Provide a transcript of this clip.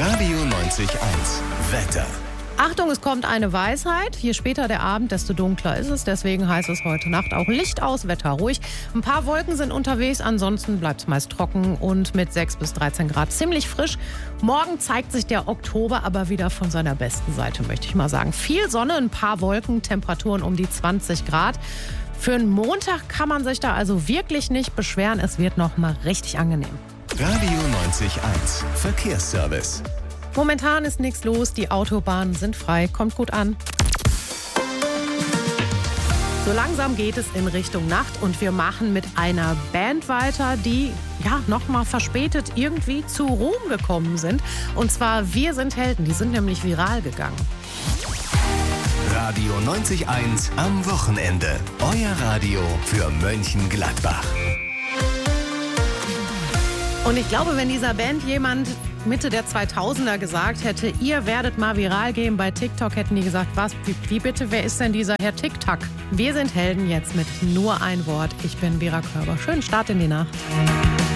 Radio 90.1 Wetter. Achtung, es kommt eine Weisheit. Je später der Abend, desto dunkler ist es. Deswegen heißt es heute Nacht auch Licht aus, Wetter ruhig. Ein paar Wolken sind unterwegs, ansonsten bleibt es meist trocken und mit 6 bis 13 Grad ziemlich frisch. Morgen zeigt sich der Oktober aber wieder von seiner besten Seite, möchte ich mal sagen. Viel Sonne, ein paar Wolken, Temperaturen um die 20 Grad. Für einen Montag kann man sich da also wirklich nicht beschweren. Es wird noch mal richtig angenehm. Radio 90.1 Verkehrsservice. Momentan ist nichts los, die Autobahnen sind frei, kommt gut an. So langsam geht es in Richtung Nacht und wir machen mit einer Band weiter, die nochmal verspätet irgendwie zu Ruhm gekommen sind. Und zwar Wir sind Helden, die sind nämlich viral gegangen. Radio 90.1 am Wochenende. Euer Radio für Mönchengladbach. Und ich glaube, wenn dieser Band jemand Mitte der 2000er gesagt hätte, ihr werdet mal viral gehen bei TikTok, hätten die gesagt, was, wie bitte, wer ist denn dieser Herr TikTok? Wir sind Helden jetzt mit nur ein Wort. Ich bin Vera Körber. Schönen Start in die Nacht.